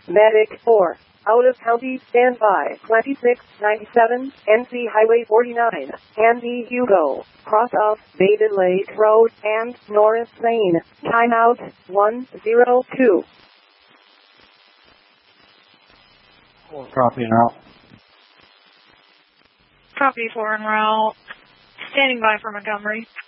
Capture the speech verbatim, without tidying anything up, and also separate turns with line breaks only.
Medic four. Out of county, stand by. twenty-six ninety-seven, N C Highway forty-nine, Andy Hugo, cross of Baden Lake Road and Norris Lane. Timeout, one zero two.
Copy and route.
Copy four en route. Standing by for Montgomery.